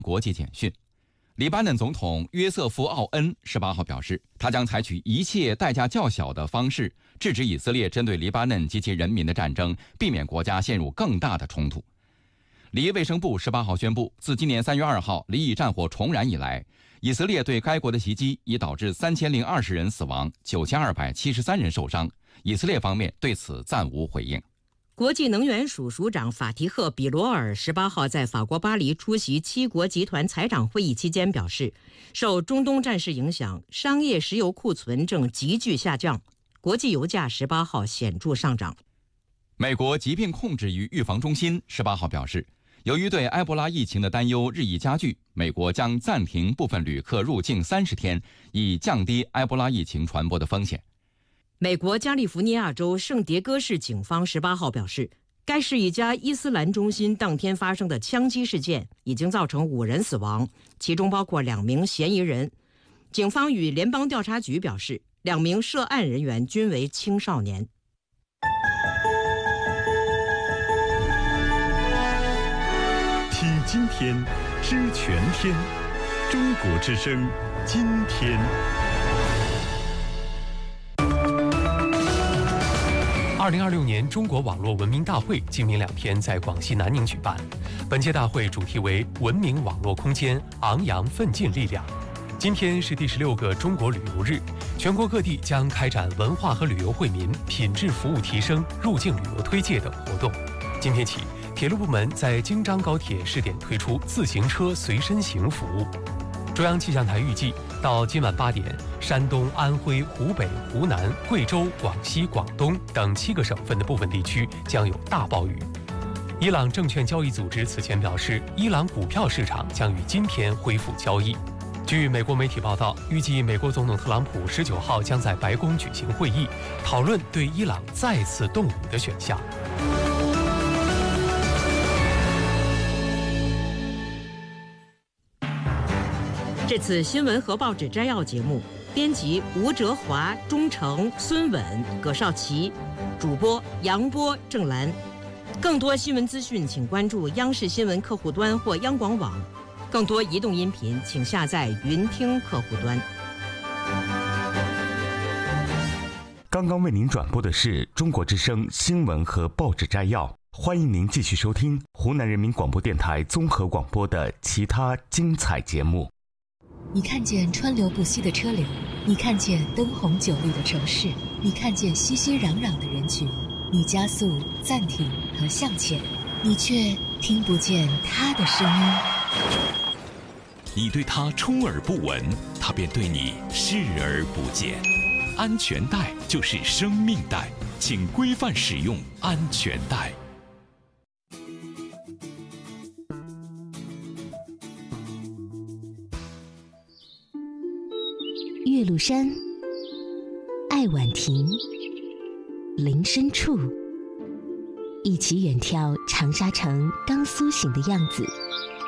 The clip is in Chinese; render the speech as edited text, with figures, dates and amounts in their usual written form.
国际简讯。黎巴嫩总统约瑟夫·奥恩18号表示，他将采取一切代价较小的方式，制止以色列针对黎巴嫩及其人民的战争，避免国家陷入更大的冲突。黎卫生部18号宣布，自今年3月2号黎以战火重燃以来，以色列对该国的袭击已导致3020人死亡，9273人受伤。以色列方面对此暂无回应。 国际能源署署长法提赫·比罗尔18号在法国巴黎出席7国集团财长会议期间表示，受中东战事影响，商业石油库存正急剧下降，国际油价18号显著上涨。 美国疾病控制与预防中心18号表示，由于对埃博拉疫情的担忧日益加剧，美国将暂停部分旅客入境30天，以降低埃博拉疫情传播的风险。 美国加利福尼亚州圣迭戈市警方18号表示，该市一家伊斯兰中心当天发生的枪击事件已经造成5人死亡，其中包括2名嫌疑人。警方与联邦调查局表示，2名涉案人员均为青少年。 听今天，知全天，中国之声，今天。 2026年中国网络文明大会今明2天在广西南宁举办。本届大会主题为“文明网络空间，昂扬奋进力量”。今天是第16个中国旅游日，全国各地将开展文化和旅游惠民、品质服务提升、入境旅游推介等活动。今天起，铁路部门在京张高铁试点推出自行车随身行服务。中央气象台预计，到今晚8点，山东、安徽、湖北、湖南、贵州、广西、广东等7个省份的部分地区将有大暴雨。伊朗证券交易组织此前表示，伊朗股票市场将于今天恢复交易。据美国媒体报道，预计美国总统特朗普19号将在白宫举行会议，讨论对伊朗再次动武的选项。 这次新闻和报纸摘要节目，编辑吴哲华、钟诚、孙稳、葛少奇，主播杨波、郑兰。更多新闻资讯，请关注央视新闻客户端或央广网。更多移动音频，请下载云听客户端。 刚刚为您转播的是中国之声新闻和报纸摘要，欢迎您继续收听湖南人民广播电台综合广播的其他精彩节目。 你看见川流不息的车流，你看见灯红酒绿的城市，你看见熙熙攘攘的人群，你加速、暂停和向前，你却听不见他的声音。 你对他充耳不闻，他便对你视而不见。安全带就是生命带，请规范使用安全带。 岳麓山，爱晚亭，林深处，一起远眺长沙城刚苏醒的样子，